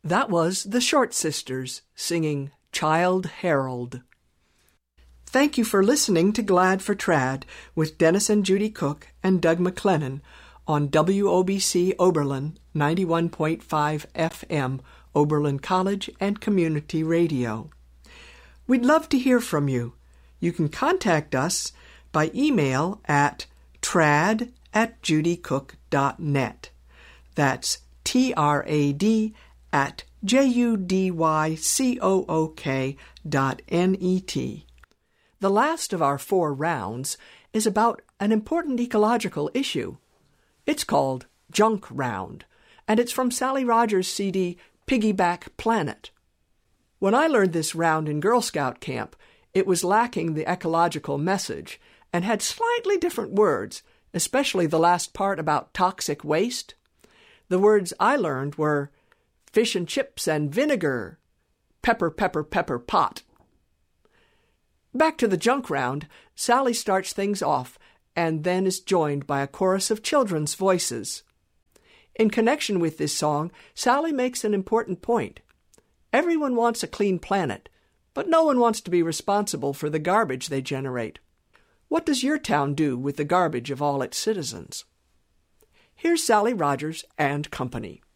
That was the Short Sisters singing Child Harold. Thank you for listening to Glad for Trad with Dennis and Judy Cook and Doug McLennan on WOBC Oberlin 91.5 FM, Oberlin College and Community Radio. We'd love to hear from you. You can contact us by email at trad@judycook.net. That's trad@judycook.net. The last of our 4 rounds is about an important ecological issue. It's called Junk Round, and it's from Sally Rogers' CD, Piggyback Planet. When I learned this round in Girl Scout camp, it was lacking the ecological message and had slightly different words, especially the last part about toxic waste. The words I learned were fish and chips and vinegar, pepper, pepper, pepper pot. Back to the junk round, Sally starts things off and then is joined by a chorus of children's voices. In connection with this song, Sally makes an important point. Everyone wants a clean planet, but no one wants to be responsible for the garbage they generate. What does your town do with the garbage of all its citizens? Here's Sally Rogers and company.